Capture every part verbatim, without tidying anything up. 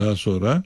Daha sonra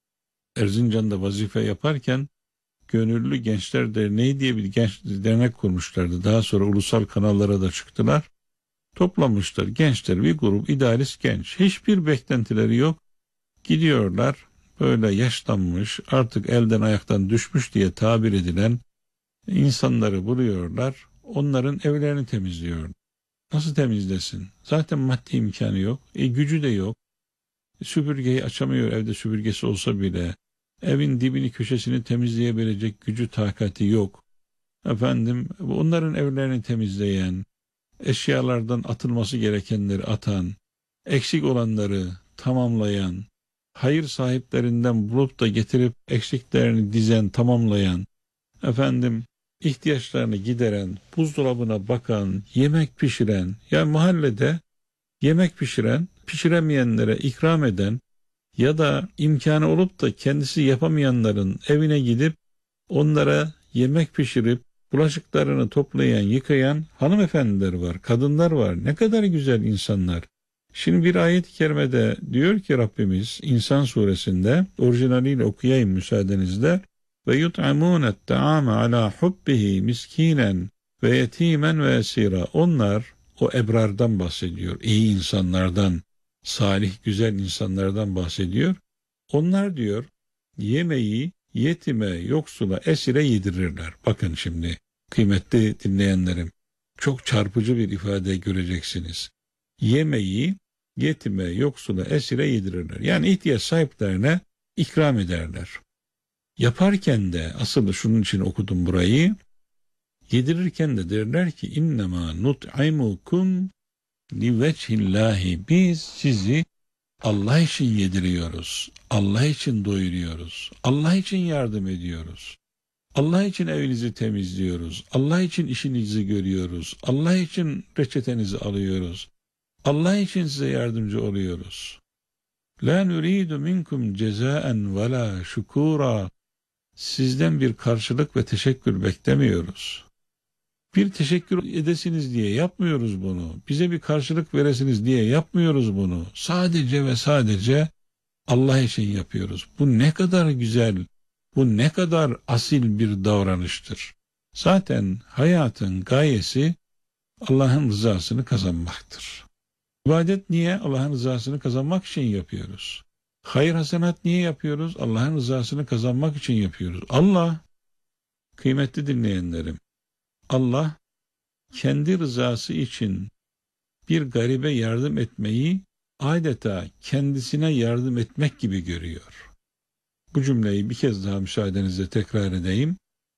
Erzincan'da vazife yaparken Gönüllü Gençler Derneği diye bir genç dernek kurmuşlardı. Daha sonra ulusal kanallara da çıktılar. Toplamışlar gençler, bir grup idealist genç. Hiçbir beklentileri yok. Gidiyorlar böyle yaşlanmış, artık elden ayaktan düşmüş diye tabir edilen insanları buluyorlar. Onların evlerini temizliyor. Nasıl temizlesin? Zaten maddi imkanı yok. E, gücü de yok. Süpürgeyi açamıyor evde, süpürgesi olsa bile. Evin dibini köşesini temizleyebilecek gücü, takati yok. Efendim, onların evlerini temizleyen, eşyalardan atılması gerekenleri atan, eksik olanları tamamlayan, hayır sahiplerinden bulup da getirip eksiklerini dizen, tamamlayan, efendim ihtiyaçlarını gideren, buzdolabına bakan, yemek pişiren, yani mahallede yemek pişiren, pişiremeyenlere ikram eden ya da imkanı olup da kendisi yapamayanların evine gidip onlara yemek pişirip bulaşıklarını toplayan, yıkayan hanımefendiler var, kadınlar var. Ne kadar güzel insanlar. Şimdi bir ayet-i kerimede diyor ki Rabbimiz İnsan suresinde, orijinaliyle okuyayım müsaadenizle. Ve yut'amûne ta'ame alâ hubbihi miskinen ve yetimen ve esira. Onlar, o ebrardan bahsediyor, iyi insanlardan, salih, güzel insanlardan bahsediyor. Onlar diyor, yemeği yetime, yoksula, esire yedirirler. Bakın şimdi kıymetli dinleyenlerim, çok çarpıcı bir ifade göreceksiniz. Yemeği yetime, yoksula, esire yedirirler. Yani ihtiyaç sahiplerine ikram ederler. Yaparken de, asıl şunun için okudum burayı, yedirirken de derler ki innema nut'imukum li vecihillahi, biz sizi Allah için yediriyoruz, Allah için doyuruyoruz, Allah için yardım ediyoruz, Allah için evinizi temizliyoruz, Allah için işinizi görüyoruz, Allah için reçetenizi alıyoruz, Allah için size yardımcı oluyoruz. La nuridu minkum cezaen ve la şukura. Sizden bir karşılık ve teşekkür beklemiyoruz. Bir teşekkür edesiniz diye yapmıyoruz bunu. Bize bir karşılık veresiniz diye yapmıyoruz bunu. Sadece ve sadece Allah için yapıyoruz. Bu ne kadar güzel, bu ne kadar asil bir davranıştır. Zaten hayatın gayesi Allah'ın rızasını kazanmaktır. İbadet niye? Allah'ın rızasını kazanmak için yapıyoruz. Hayır hasenat niye yapıyoruz? Allah'ın rızasını kazanmak için yapıyoruz. Allah, kıymetli dinleyenlerim, Allah kendi rızası için bir garibe yardım etmeyi adeta kendisine yardım etmek gibi görüyor. Bu cümleyi bir kez daha müsaadenizle tekrar edeyim.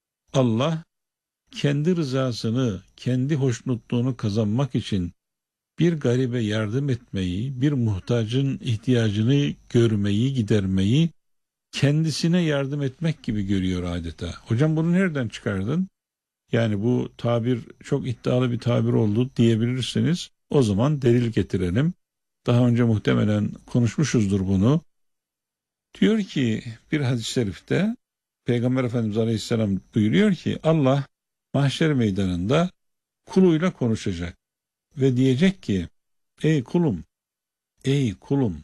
Allah kendi rızasını, kendi hoşnutluğunu kazanmak için bir garibe yardım etmeyi, bir muhtacın ihtiyacını görmeyi, gidermeyi kendisine yardım etmek gibi görüyor adeta. Hocam bunu nereden çıkardın? Yani bu tabir çok iddialı bir tabir oldu diyebilirsiniz. O zaman delil getirelim. Daha önce muhtemelen konuşmuşuzdur bunu. Diyor ki bir hadis-i şerifte Peygamber Efendimiz Aleyhisselam buyuruyor ki Allah mahşer meydanında kuluyla konuşacak ve diyecek ki ey kulum, ey kulum,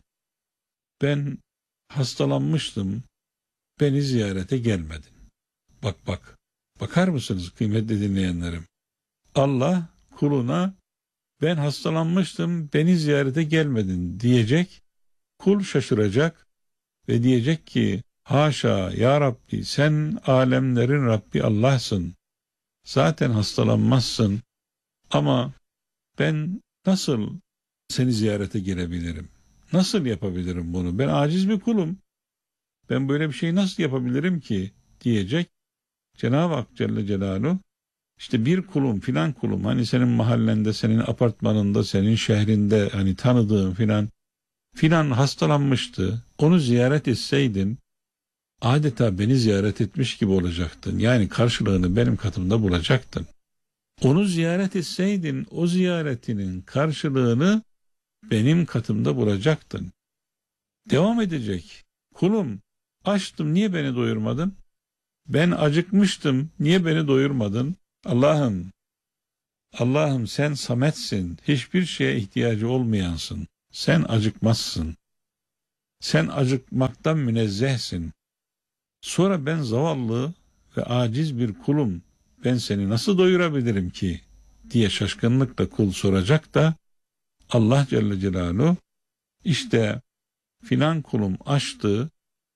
ben hastalanmıştım, beni ziyarete gelmedin. Bak bak, bakar mısınız kıymetli dinleyenlerim? Allah kuluna ben hastalanmıştım, beni ziyarete gelmedin diyecek. Kul şaşıracak ve diyecek ki haşa ya Rabbi, sen alemlerin Rabbi Allah'sın. Zaten hastalanmazsın ama ben nasıl seni ziyarete gelebilirim? Nasıl yapabilirim bunu? Ben aciz bir kulum. Ben böyle bir şeyi nasıl yapabilirim ki? Diyecek. Cenab-ı Hak Celle Celaluhu işte bir kulum filan kulum, hani senin mahallende, senin apartmanında, senin şehrinde hani tanıdığın filan filan hastalanmıştı. Onu ziyaret etseydin adeta beni ziyaret etmiş gibi olacaktın. Yani karşılığını benim katımda bulacaktın. Onu ziyaret etseydin o ziyaretinin karşılığını benim katımda bulacaktın. Devam edecek. Kulum, açtım, niye beni doyurmadın? Ben acıkmıştım, niye beni doyurmadın? Allah'ım, Allah'ım sen sametsin, hiçbir şeye ihtiyacı olmayansın. Sen acıkmazsın. Sen acıkmaktan münezzehsin. Sonra ben zavallı ve aciz bir kulum. Ben seni nasıl doyurabilirim ki? Diye şaşkınlıkla kul soracak da Allah Celle Celaluhu işte filan kulum açtı,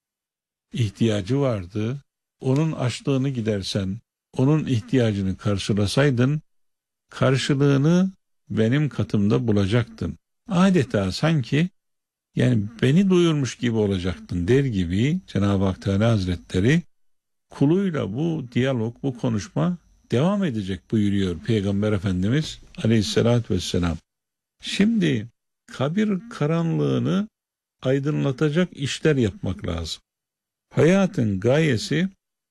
ihtiyacı vardı. Onun açlığını gidersen, onun ihtiyacını karşılasaydın, karşılığını benim katımda bulacaktın. Adeta sanki yani beni doyurmuş gibi olacaktın der gibi Cenab-ı Hak Teala Hazretleri kuluyla bu diyalog, bu konuşma devam edecek buyuruyor Peygamber Efendimiz Aleyhisselatü Vesselam. Şimdi kabir karanlığını aydınlatacak işler yapmak lazım. Hayatın gayesi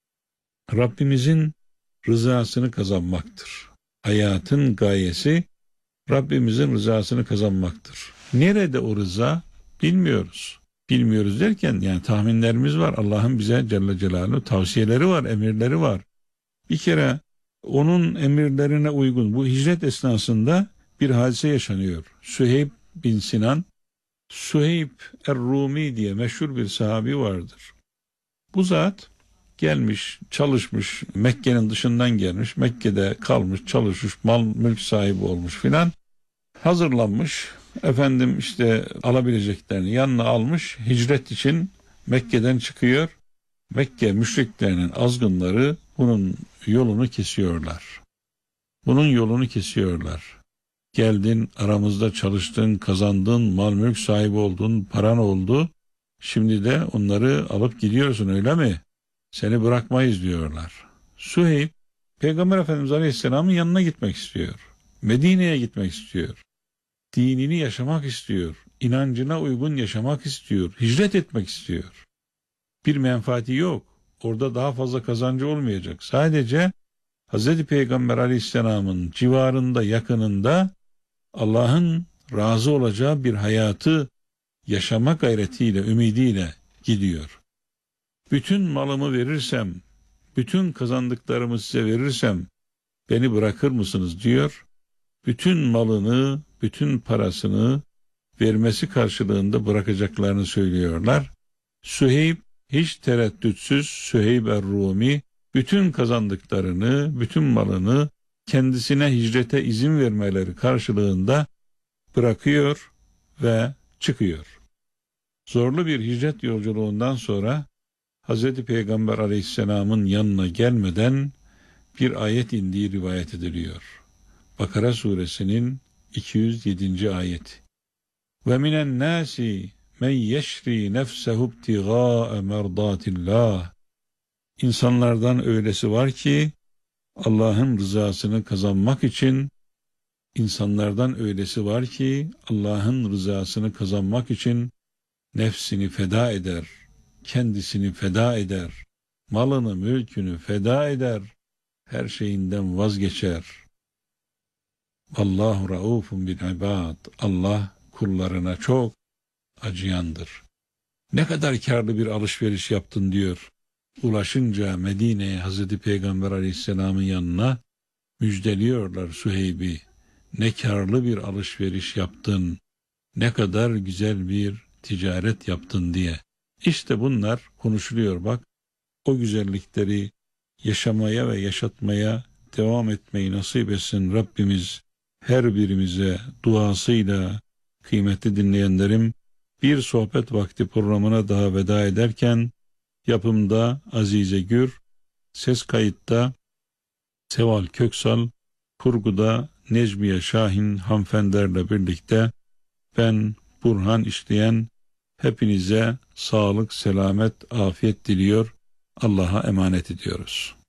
Rabbimizin rızasını kazanmaktır. Hayatın gayesi Rabbimizin rızasını kazanmaktır. Nerede o rıza? Bilmiyoruz. Bilmiyoruz derken yani tahminlerimiz var. Allah'ın bize Celle Celaluhu tavsiyeleri var, emirleri var. Bir kere onun emirlerine uygun bu hicret esnasında bir hadise yaşanıyor. Süheyb bin Sinan, Süheyb Er-Rumi diye meşhur bir sahabi vardır. Bu zat gelmiş, çalışmış, Mekke'nin dışından gelmiş, Mekke'de kalmış, çalışmış, mal mülk sahibi olmuş filan. Hazırlanmış, efendim işte alabileceklerini yanına almış, hicret için Mekke'den çıkıyor. Mekke müşriklerinin azgınları bunun yolunu kesiyorlar. Bunun yolunu kesiyorlar. Geldin, aramızda çalıştın, kazandın, mal mülk sahibi oldun, paran oldu. Şimdi de onları alıp gidiyorsun öyle mi? Seni bırakmayız diyorlar. Süheyb, Peygamber Efendimiz Aleyhisselam'ın yanına gitmek istiyor. Medine'ye gitmek istiyor. Dinini yaşamak istiyor. İnancına uygun yaşamak istiyor. Hicret etmek istiyor. Bir menfaati yok. Orada daha fazla kazancı olmayacak. Sadece Hazreti Peygamber Aleyhisselam'ın civarında, yakınında Allah'ın razı olacağı bir hayatı yaşama gayretiyle, ümidiyle gidiyor. Bütün malımı verirsem, bütün kazandıklarımı size verirsem beni bırakır mısınız diyor. Bütün malını, bütün parasını vermesi karşılığında bırakacaklarını söylüyorlar. Süheyb hiç tereddütsüz Süheyb Er-Rumi bütün kazandıklarını, bütün malını kendisine hicrete izin vermeleri karşılığında bırakıyor ve çıkıyor. Zorlu bir hicret yolculuğundan sonra Hazreti Peygamber Aleyhisselam'ın yanına gelmeden bir ayet indiği rivayet ediliyor. Bakara suresinin iki yüz yedinci ayeti. Ve minen nasi men yeşri nefsehu ibtigâe merdâtillah. İnsanlardan öylesi var ki Allah'ın rızasını kazanmak için insanlardan öylesi var ki Allah'ın rızasını kazanmak için nefsini feda eder, kendisini feda eder, malını, mülkünü feda eder, her şeyinden vazgeçer. Vallahu raufun bil ibad. Allah kullarına çok acıyandır. Ne kadar karlı bir alışveriş yaptın diyor. Ulaşınca Medine'ye Hazreti Peygamber Aleyhisselam'ın yanına müjdeliyorlar Süheyb'i. Ne karlı bir alışveriş yaptın, ne kadar güzel bir ticaret yaptın diye. İşte bunlar konuşuluyor bak. O güzellikleri yaşamaya ve yaşatmaya devam etmeyi nasip etsin Rabbimiz her birimize duasıyla. Kıymetli dinleyenlerim, bir sohbet vakti programına daha veda ederken yapımda Azize Gür, ses kayıtta Seval Köksal, kurguda Necmiye Şahin hanımefendilerle birlikte ben Burhan İşleyen hepinize sağlık, selamet, afiyet diliyor. Allah'a emanet ediyoruz.